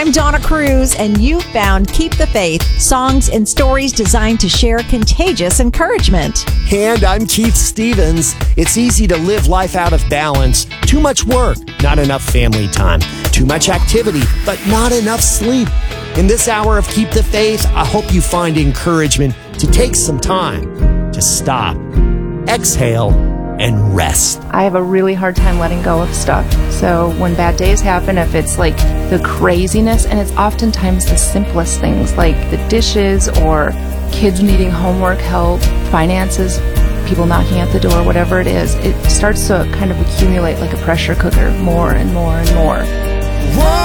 I'm Donna Cruz, and you found Keep the Faith, songs and stories designed to share contagious encouragement. And I'm Keith Stevens. It's easy to live life out of balance. Too much work, not enough family time. Too much activity, but not enough sleep. In this hour of Keep the Faith, I hope you find encouragement to take some time to stop, exhale, and rest. I have a really hard time letting go of stuff. So when bad days happen, if it's like the craziness, and it's oftentimes the simplest things like the dishes or kids needing homework help, finances, people knocking at the door, whatever it is, it starts to kind of accumulate like a pressure cooker, more and more and more.